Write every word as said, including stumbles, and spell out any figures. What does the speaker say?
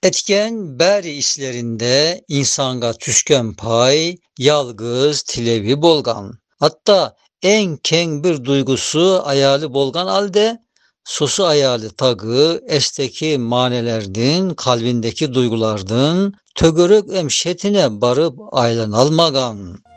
Etken bäri işlerinde insanga tüşken pay, yalgız tilebi bolgan. Hatta en keň bir duygusu ayaly bolgan halde, sosu ayaly tagy esteki manelerden, kalbindeki duygulardan tögörek em şetine barıp aylanalmagan.